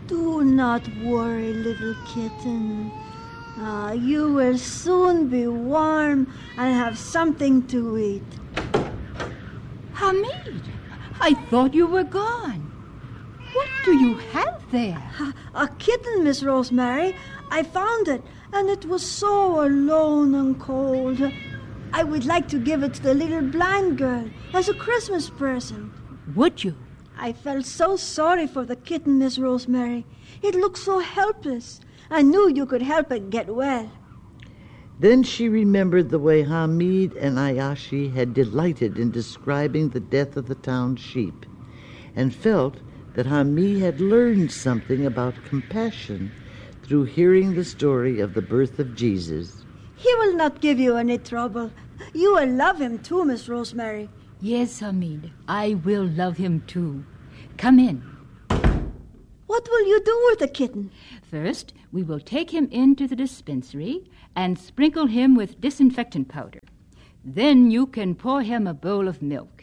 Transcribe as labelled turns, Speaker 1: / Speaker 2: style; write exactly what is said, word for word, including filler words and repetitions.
Speaker 1: Do not worry, little kitten. Ah, you will soon be warm and have something to eat.
Speaker 2: Hamid, I thought you were gone. What do you have there?
Speaker 1: A, a kitten, Miss Rosemary. I found it, and it was so alone and cold. I would like to give it to the little blind girl as a Christmas present.
Speaker 2: Would you?
Speaker 1: I felt so sorry for the kitten, Miss Rosemary. It looked so helpless. I knew you could help it get well.
Speaker 3: Then she remembered the way Hamid and Ayashi had delighted in describing the death of the town's sheep, and felt that Hamid had learned something about compassion through hearing the story of the birth of Jesus.
Speaker 1: He will not give you any trouble. You will love him too, Miss Rosemary.
Speaker 2: Yes, Hamid, I will love him too. Come in.
Speaker 1: What will you do with the kitten?
Speaker 2: First, we will take him into the dispensary and sprinkle him with disinfectant powder. Then you can pour him a bowl of milk.